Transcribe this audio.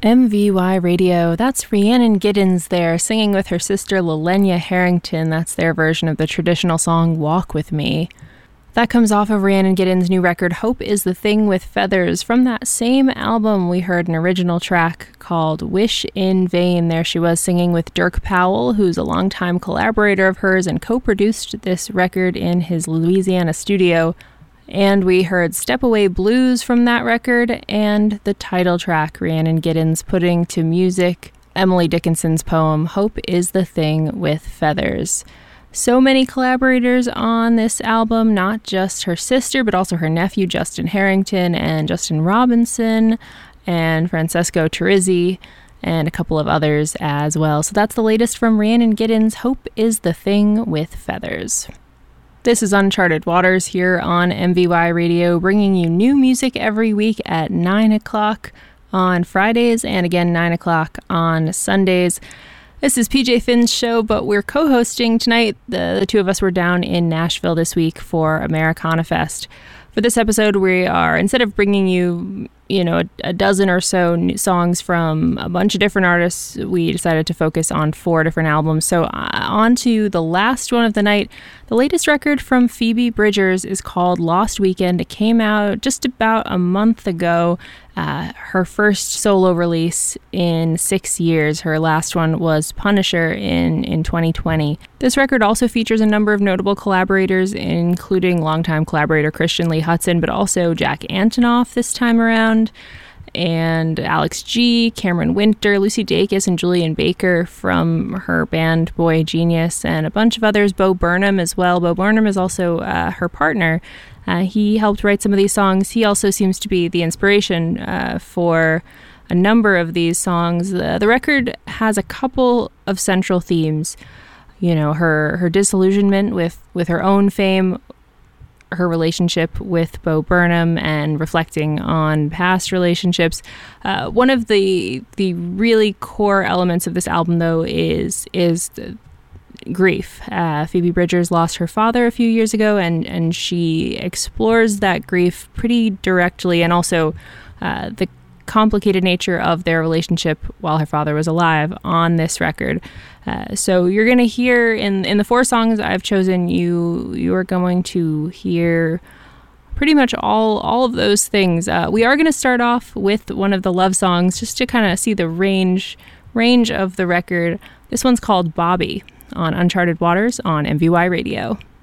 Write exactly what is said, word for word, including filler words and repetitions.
M V Y Radio, that's Rhiannon Giddens there, singing with her sister Lilenya Harrington. That's their version of the traditional song Walk With Me. That comes off of Rhiannon Giddens' new record, Hope Is the Thing with Feathers. From that same album, we heard an original track called Wish in Vain. There she was singing with Dirk Powell, who's a longtime collaborator of hers and co-produced this record in his Louisiana studio. And we heard Step Away Blues from that record, and the title track, Rhiannon Giddens putting to music Emily Dickinson's poem, Hope Is the Thing with Feathers. So many collaborators on this album, not just her sister, but also her nephew, Justin Harrington, and Justin Robinson, and Francesco Turizzi, and a couple of others as well. So that's the latest from Rhiannon Giddens, Hope Is the Thing with Feathers. This is Uncharted Waters here on M V Y Radio, bringing you new music every week at nine o'clock on Fridays and again nine o'clock on Sundays. This is P J Finn's show, but we're co-hosting tonight. The, the two of us were down in Nashville this week for Americana Fest. For this episode, we are, instead of bringing you, you know, a, a dozen or so new songs from a bunch of different artists, we decided to focus on four different albums. So uh, on to the last one of the night. The latest record from Phoebe Bridgers is called Lost Weekend. It came out just about a month ago. Uh, her first solo release in six years. Her last one was Punisher in, in twenty twenty. This record also features a number of notable collaborators, including longtime collaborator Christian Lee Hutson, but also Jack Antonoff this time around, and Alex G, Cameron Winter, Lucy Dacus, and Julian Baker from her band Boy Genius, and a bunch of others. Bo Burnham as well. Bo Burnham is also uh, her partner. Uh, he helped write some of these songs. He also seems to be the inspiration uh, for a number of these songs. Uh, the record has a couple of central themes. You know, her her disillusionment with, with her own fame, her relationship with Bo Burnham, and reflecting on past relationships. Uh, one of the the really core elements of this album, though, is is the grief. Uh, Phoebe Bridgers lost her father a few years ago, and, and she explores that grief pretty directly, and also uh, the complicated nature of their relationship while her father was alive on this record. Uh, so you're going to hear in in the four songs I've chosen, you you are going to hear pretty much all all of those things. Uh, we are going to start off with one of the love songs just to kind of see the range range of the record. This one's called Bobby on Uncharted Waters on M V Y Radio.